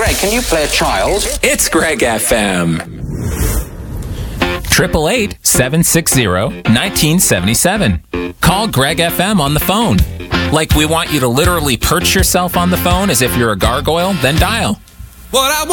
Greg, can you play a child? It's Greg FM. 888-760-1977. Call Greg FM on the phone. Like we want you to literally perch yourself on the phone as if you're a gargoyle, then dial. What I want